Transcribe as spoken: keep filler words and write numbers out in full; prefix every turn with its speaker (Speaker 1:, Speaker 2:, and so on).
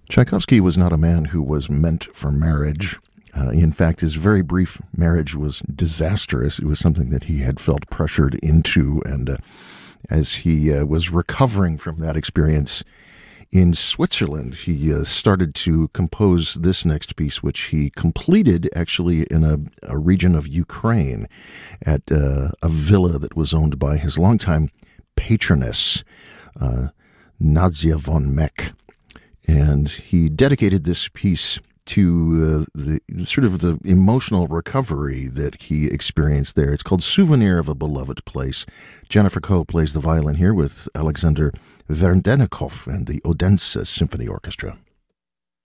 Speaker 1: Tchaikovsky was not a man who was meant for marriage. Uh, in fact, his very brief marriage was disastrous. It was something that he had felt pressured into, and uh, as he uh, was recovering from that experience in Switzerland, he uh, started to compose this next piece, which he completed actually in a, a region of Ukraine at uh, a villa that was owned by his longtime patroness, uh, Nadia von Meck. And he dedicated this piece to uh, the sort of the emotional recovery that he experienced there. It's called Souvenir of a Beloved Place. Jennifer Coe plays the violin here with Alexander Verdenikov and the Odense Symphony Orchestra.